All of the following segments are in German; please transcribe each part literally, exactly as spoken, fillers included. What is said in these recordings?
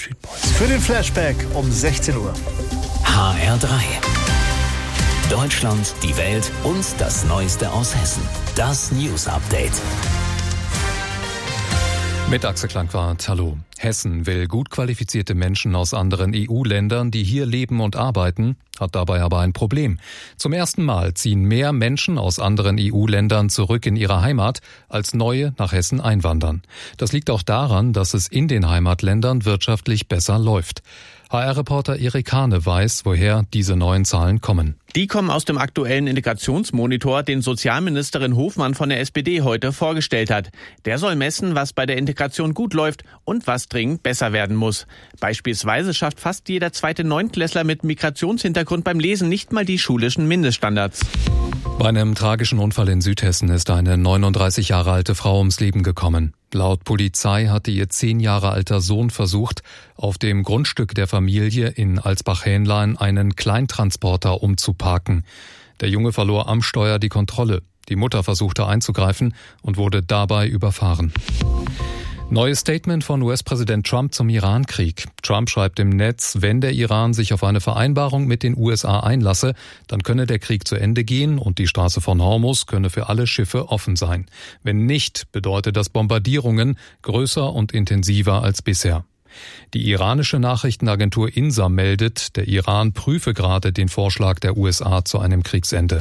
Backstreet Boys. Für den Flashback um sechzehn Uhr. H R drei. Deutschland, die Welt und das Neueste aus Hessen. Das News Update. Mit Axel Klangwart, hallo. Hessen will gut qualifizierte Menschen aus anderen E U-Ländern, die hier leben und arbeiten, hat dabei aber ein Problem. Zum ersten Mal ziehen mehr Menschen aus anderen E U-Ländern zurück in ihre Heimat, als neue nach Hessen einwandern. Das liegt auch daran, dass es in den Heimatländern wirtschaftlich besser läuft. H R-Reporter Erik Hane weiß, woher diese neuen Zahlen kommen. Die kommen aus dem aktuellen Integrationsmonitor, den Sozialministerin Hofmann von der S P D heute vorgestellt hat. Der soll messen, was bei der Integration gut läuft und was dringend besser werden muss. Beispielsweise schafft fast jeder zweite Neuntklässler mit Migrationshintergrund beim Lesen nicht mal die schulischen Mindeststandards. Bei einem tragischen Unfall in Südhessen ist eine neununddreißig Jahre alte Frau ums Leben gekommen. Laut Polizei hatte ihr zehn Jahre alter Sohn versucht, auf dem Grundstück der Familie in Alsbach-Hähnlein einen Kleintransporter umzuparken. Der Junge verlor am Steuer die Kontrolle. Die Mutter versuchte einzugreifen und wurde dabei überfahren. Neues Statement von U S-Präsident Trump zum Iran-Krieg. Trump schreibt im Netz, wenn der Iran sich auf eine Vereinbarung mit den U S A einlasse, dann könne der Krieg zu Ende gehen und die Straße von Hormuz könne für alle Schiffe offen sein. Wenn nicht, bedeutet das Bombardierungen größer und intensiver als bisher. Die iranische Nachrichtenagentur INSA meldet, der Iran prüfe gerade den Vorschlag der U S A zu einem Kriegsende.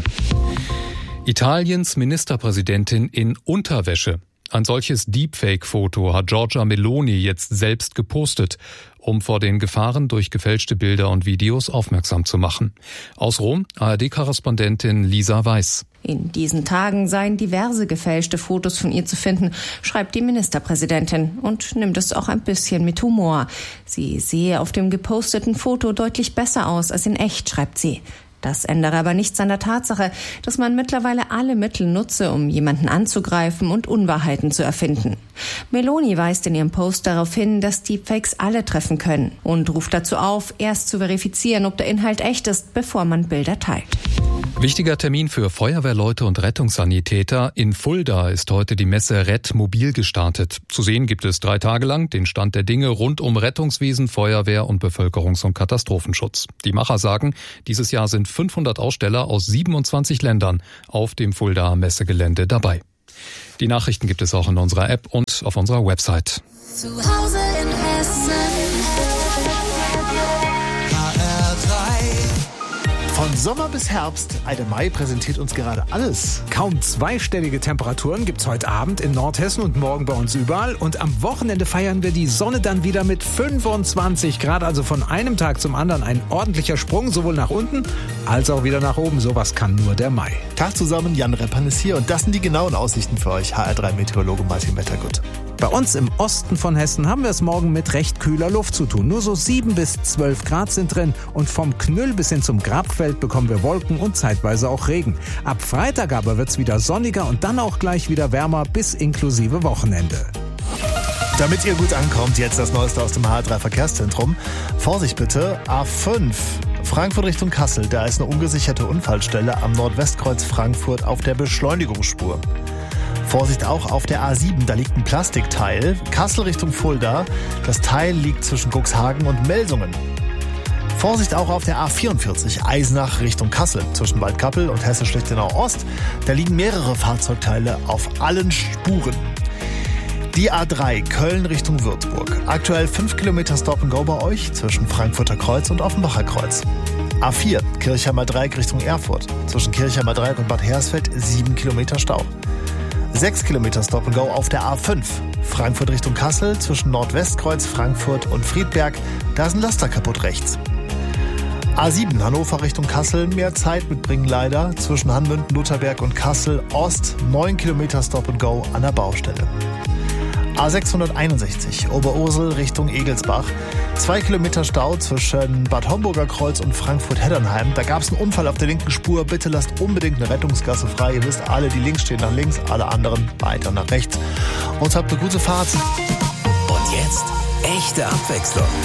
Italiens Ministerpräsidentin in Unterwäsche. Ein solches Deepfake-Foto hat Giorgia Meloni jetzt selbst gepostet, um vor den Gefahren durch gefälschte Bilder und Videos aufmerksam zu machen. Aus Rom, A R D-Korrespondentin Lisa Weiß. In diesen Tagen seien diverse gefälschte Fotos von ihr zu finden, schreibt die Ministerpräsidentin und nimmt es auch ein bisschen mit Humor. Sie sehe auf dem geposteten Foto deutlich besser aus als in echt, schreibt sie. Das ändere aber nichts an der Tatsache, dass man mittlerweile alle Mittel nutze, um jemanden anzugreifen und Unwahrheiten zu erfinden. Meloni weist in ihrem Post darauf hin, dass Deepfakes alle treffen können und ruft dazu auf, erst zu verifizieren, ob der Inhalt echt ist, bevor man Bilder teilt. Wichtiger Termin für Feuerwehrleute und Rettungssanitäter. In Fulda ist heute die Messe Rett Mobil gestartet. Zu sehen gibt es drei Tage lang den Stand der Dinge rund um Rettungswesen, Feuerwehr und Bevölkerungs- und Katastrophenschutz. Die Macher sagen, dieses Jahr sind fünfhundert Aussteller aus siebenundzwanzig Ländern auf dem Fuldaer Messegelände dabei. Die Nachrichten gibt es auch in unserer App und auf unserer Website. Zu Hause in Hessen. Von Sommer bis Herbst, Eide Mai präsentiert uns gerade alles. Kaum zweistellige Temperaturen gibt's heute Abend in Nordhessen und morgen bei uns überall. Und am Wochenende feiern wir die Sonne dann wieder mit fünfundzwanzig Grad. Also von einem Tag zum anderen ein ordentlicher Sprung, sowohl nach unten als auch wieder nach oben. Sowas kann nur der Mai. Tag zusammen, Jan Reppan ist hier und das sind die genauen Aussichten für euch. H R drei Meteorologe Martin Wettergut. Bei uns im Osten von Hessen haben wir es morgen mit recht kühler Luft zu tun. Nur so sieben bis zwölf Grad sind drin und vom Knüll bis hin zum Grabfeld bekommen wir Wolken und zeitweise auch Regen. Ab Freitag aber wird es wieder sonniger und dann auch gleich wieder wärmer bis inklusive Wochenende. Damit ihr gut ankommt, jetzt das Neueste aus dem H R drei Verkehrszentrum. Vorsicht bitte, A fünf. Frankfurt Richtung Kassel, da ist eine ungesicherte Unfallstelle am Nordwestkreuz Frankfurt auf der Beschleunigungsspur. Vorsicht auch auf der A sieben, da liegt ein Plastikteil. Kassel Richtung Fulda, das Teil liegt zwischen Cuxhagen und Melsungen. Vorsicht auch auf der A vierundvierzig, Eisenach Richtung Kassel, zwischen Waldkappel und Hesse-Schlichtenau Ost. Da liegen mehrere Fahrzeugteile auf allen Spuren. Die A drei, Köln Richtung Würzburg. Aktuell fünf Kilometer Stop-and-Go bei euch zwischen Frankfurter Kreuz und Offenbacher Kreuz. A vier, Kirchheimer Dreieck Richtung Erfurt. Zwischen Kirchheimer Dreieck und Bad Hersfeld sieben Kilometer Stau. sechs Kilometer Stop-and-Go auf der A fünf. Frankfurt Richtung Kassel zwischen Nordwestkreuz, Frankfurt und Friedberg. Da ist ein Laster kaputt rechts. A sieben, Hannover Richtung Kassel. Mehr Zeit mitbringen leider. Zwischen Hanmünden, Lutherberg und Kassel Ost. neun Kilometer Stop-and-Go an der Baustelle. A sechshunderteinundsechzig, Oberursel Richtung Egelsbach. Zwei Kilometer Stau zwischen Bad Homburger Kreuz und Frankfurt-Heddernheim. Da gab es einen Unfall auf der linken Spur. Bitte lasst unbedingt eine Rettungsgasse frei. Ihr wisst, alle, die links stehen, nach links, alle anderen weiter nach rechts. Und habt eine gute Fahrt. Und jetzt echte Abwechslung.